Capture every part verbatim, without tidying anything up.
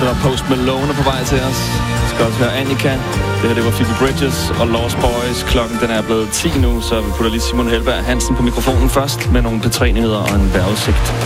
det var Post Malone på vej til os. Vi skal også høre Annika. Det her, det var Phoebe Bridgers og Lost Boys. Klokken den er blevet ti nu, så vi putter lige Simon Helberg Hansen på mikrofonen først med nogle P tre-nyheder og en vejrudsigt.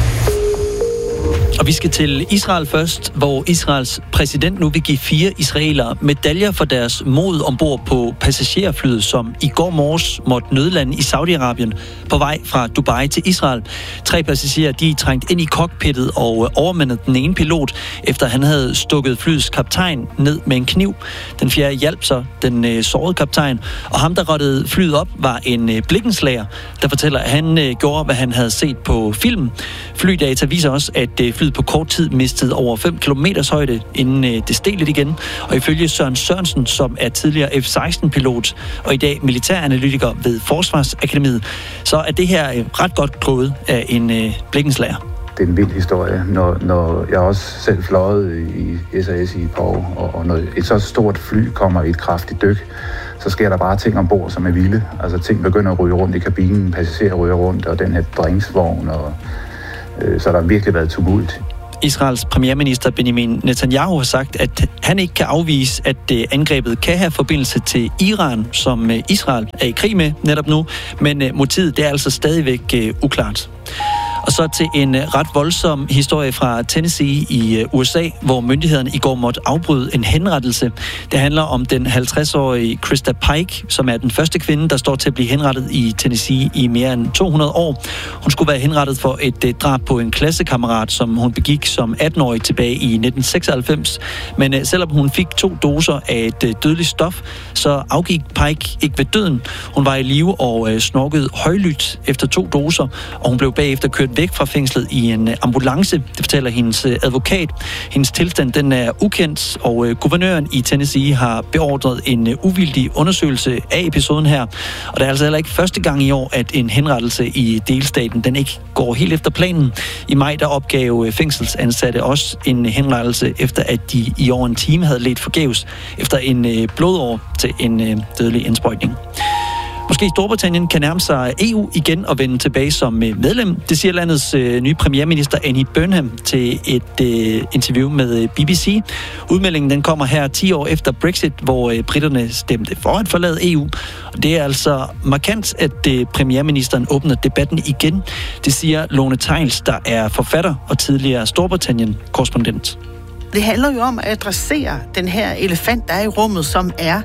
Og vi skal til Israel først, hvor Israels præsident nu vil give fire israelere medaljer for deres mod ombord på passagerflyet, som i går morges måtte nødlande i Saudi-Arabien på vej fra Dubai til Israel. Tre passagerer, de er trængt ind i cockpittet og overmandede den ene pilot, efter han havde stukket flyets kaptajn ned med en kniv. Den fjerde hjalp så den øh, sårede kaptajn, og ham, der rettede flyet op, var en øh, blikkenslager, der fortæller, at han øh, gjorde, hvad han havde set på film. Flydata viser også, at øh, flyet på kort tid mistede over fem kilometers højde, inden øh, det steg lidt igen. Og ifølge Søren Sørensen, som er tidligere F seksten-pilot og i dag militæranalytiker ved Forsvarsakademiet, så er det her øh, ret godt gået af en øh, blikkenslager. Det er en vild historie, når, når jeg også selv fløjet i S A S i et par år, og, og når et så stort fly kommer i et kraftigt dyk, så sker der bare ting ombord, som er vilde. Altså ting begynder at ryge rundt i kabinen, passagerer ryger rundt, og den her drinksvogn, og øh, så har der virkelig været tumult. Israels premierminister Benjamin Netanyahu har sagt, at han ikke kan afvise, at angrebet kan have forbindelse til Iran, som Israel er i krig med netop nu, men motivet det er altså stadigvæk uklart. Og så til en ret voldsom historie fra Tennessee i U S A, hvor myndighederne i går måtte afbryde en henrettelse. Det handler om den halvtreds-årige Krista Pike, som er den første kvinde, der står til at blive henrettet i Tennessee i mere end to hundrede år. Hun skulle være henrettet for et drab på en klassekammerat, som hun begik som atten-årig tilbage i nitten seksoghalvfems. Men selvom hun fik to doser af et dødeligt stof, så afgik Pike ikke ved døden. Hun var i live og snorkede højlydt efter to doser, og hun blev bagefter kørt væk fra fængslet i en ambulance. Det fortæller hendes advokat. Hendes tilstand den er ukendt, og guvernøren i Tennessee har beordret en uvildig undersøgelse af episoden her. Og det er altså heller ikke første gang i år, at en henrettelse i delstaten den ikke går helt efter planen. I maj der opgav fængselsansatte også en henrettelse, efter at de i over en time havde ledt forgæves efter en blodår til en dødelig indsprøjtning. Måske Storbritannien kan nærme sig E U igen og vende tilbage som medlem. Det siger landets øh, nye premierminister Andy Burnham til et øh, interview med B B C. Udmeldingen den kommer her ti år efter Brexit, hvor øh, britterne stemte for at forlade E U. Og det er altså markant, at øh, premierministeren åbner debatten igen. Det siger Lone Theils, der er forfatter og tidligere Storbritannien-korrespondent. Det handler jo om at adressere den her elefant, der er i rummet, som er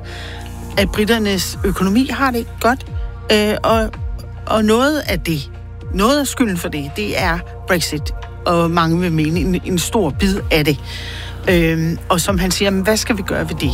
at britternes økonomi har det ikke godt, øh, og, og noget af det, noget af skylden for det, det er Brexit, og mange vil mene en, en stor bid af det. Øh, og som han siger, hvad skal vi gøre ved det?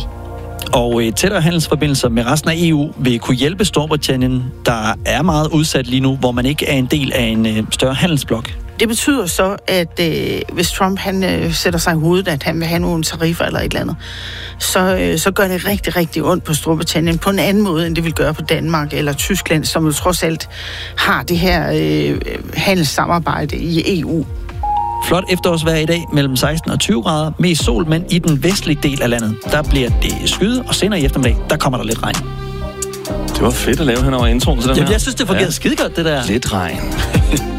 Og tættere handelsforbindelser med resten af E U vil kunne hjælpe Storbritannien, der er meget udsat lige nu, hvor man ikke er en del af en større handelsblok. Det betyder så, at øh, hvis Trump han øh, sætter sig i hovedet, at han vil have nogle tariffer eller et eller andet, så, øh, så gør det rigtig, rigtig ondt på Storbritannien på en anden måde, end det vil gøre på Danmark eller Tyskland, som jo trods alt har det her øh, handelssamarbejde i E U. Flot efterårsvejr i dag mellem seksten og tyve grader. Mest sol, men i den vestlige del af landet, der bliver det skyde, og senere i eftermiddag, der kommer der lidt regn. Det var fedt at lave hen over introen til den Jamen, her. jeg synes, det fungerede ja. skide godt, det der. Lidt regn.